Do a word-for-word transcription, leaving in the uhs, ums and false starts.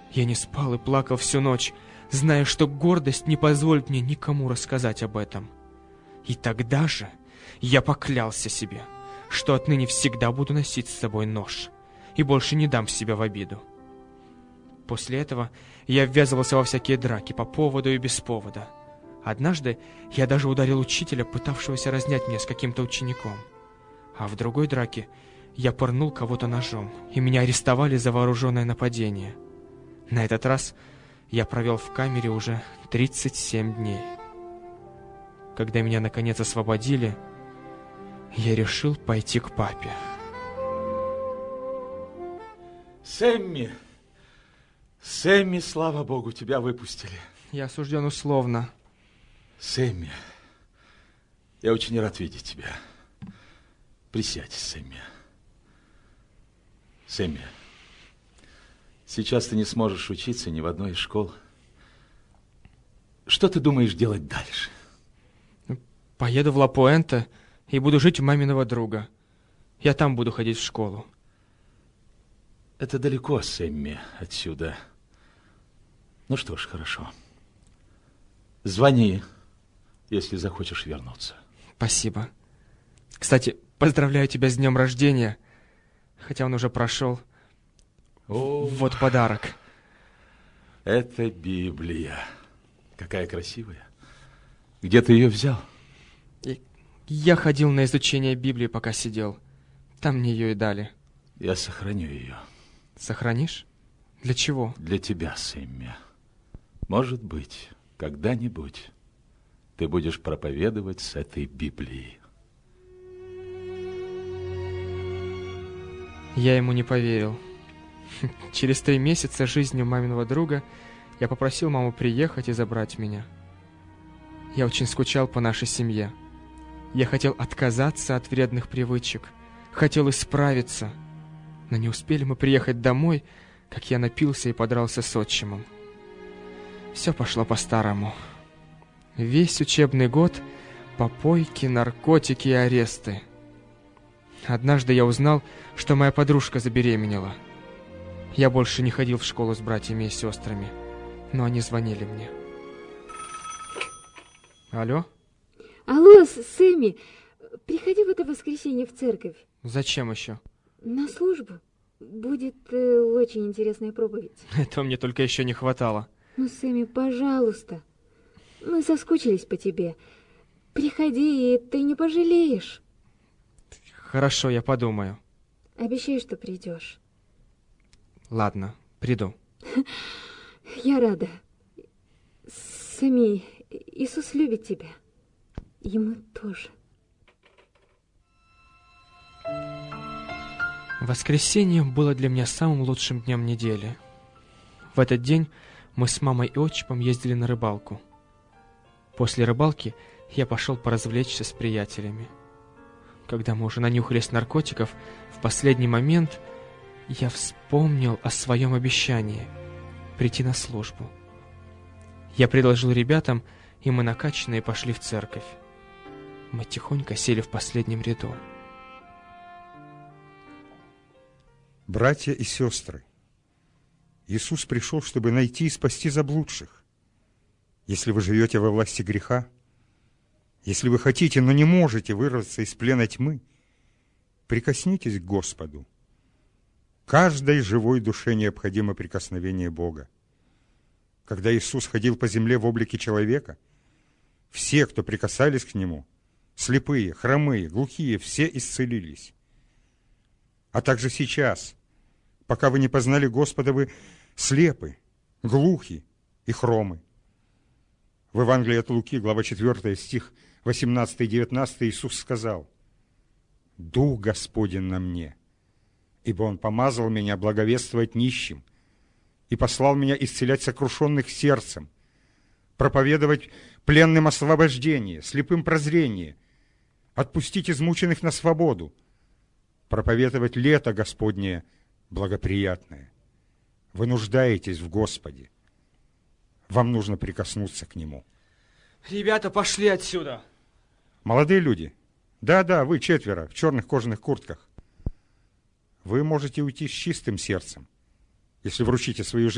Я не спал и плакал всю ночь, зная, что гордость не позволит мне никому рассказать об этом. И тогда же я поклялся себе, что отныне всегда буду носить с собой нож и больше не дам себя в обиду. После этого я ввязывался во всякие драки по поводу и без повода. Однажды я даже ударил учителя, пытавшегося разнять меня с каким-то учеником. А в другой драке я пырнул кого-то ножом, и меня арестовали за вооруженное нападение. На этот раз я провел в камере уже тридцать семь дней. Когда меня наконец освободили, я решил пойти к папе. Сэмми! Сэмми, слава богу, тебя выпустили. Я осужден условно. Сэмми, я очень рад видеть тебя. Присядь, Сэмми. Сэмми, сейчас ты не сможешь учиться ни в одной из школ. Что ты думаешь делать дальше? Поеду в Ла-Пуэнте и буду жить у маминого друга. Я там буду ходить в школу. Это далеко, Сэмми, отсюда. Ну что ж, хорошо. Звони, если захочешь вернуться. Спасибо. Кстати, поздравляю тебя с днем рождения, хотя он уже прошел. О, вот подарок. Это Библия. Какая красивая. Где ты ее взял? Я ходил на изучение Библии, пока сидел. Там мне ее и дали. Я сохраню ее. Сохранишь? Для чего? Для тебя, Сэмми. Может быть, когда-нибудь ты будешь проповедовать с этой Библией. Я ему не поверил. Через три месяца жизни у маминого друга я попросил маму приехать и забрать меня. Я очень скучал по нашей семье. Я хотел отказаться от вредных привычек, хотел исправиться. Но не успели мы приехать домой, как я напился и подрался с отчимом. Все пошло по-старому. Весь учебный год — попойки, наркотики и аресты. Однажды я узнал, что моя подружка забеременела. Я больше не ходил в школу с братьями и сестрами, но они звонили мне. Алло? Алло, Сэмми, приходи в это воскресенье в церковь. Зачем еще? На службу. Будет э, очень интересная проповедь. Этого мне только еще не хватало. Ну, Сэмми, пожалуйста. Мы соскучились по тебе. Приходи, и ты не пожалеешь. Хорошо, я подумаю. Обещай, что придешь. Ладно, приду. Я рада. Сэмми, Иисус любит тебя. Ему тоже. Воскресенье было для меня самым лучшим днем недели. В этот день мы с мамой и отчимом ездили на рыбалку. После рыбалки я пошел поразвлечься с приятелями. Когда мы уже нанюхались наркотиков, в последний момент я вспомнил о своем обещании прийти на службу. Я предложил ребятам, и мы накачанные пошли в церковь. Мы тихонько сели в последнем ряду. Братья и сестры, Иисус пришел, чтобы найти и спасти заблудших. Если вы живете во власти греха, если вы хотите, но не можете вырваться из плена тьмы, прикоснитесь к Господу. Каждой живой душе необходимо прикосновение Бога. Когда Иисус ходил по земле в облике человека, все, кто прикасались к Нему, слепые, хромые, глухие, все исцелились. А также сейчас, пока вы не познали Господа, вы слепы, глухи и хромы. В Евангелии от Луки, глава четвёртая, стих восемнадцатый и девятнадцатый, Иисус сказал: «Дух Господень на мне, ибо Он помазал меня благовествовать нищим и послал меня исцелять сокрушенных сердцем, проповедовать пленным освобождение, слепым прозрение, отпустить измученных на свободу, проповедовать лето Господнее благоприятное». Вы нуждаетесь в Господе. Вам нужно прикоснуться к Нему. Ребята, пошли отсюда. Молодые люди, да-да, вы четверо в черных кожаных куртках. Вы можете уйти с чистым сердцем, если вручите свою жизнь